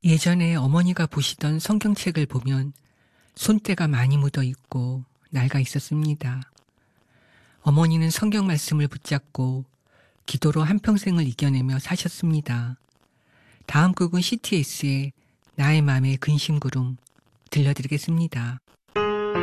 예전에 어머니가 보시던 성경책을 보면 손때가 많이 묻어 있고 낡아 있었습니다. 어머니는 성경 말씀을 붙잡고 기도로 한평생을 이겨내며 사셨습니다. 다음 곡은 CTS의 나의 맘의 근심구름 들려드리겠습니다.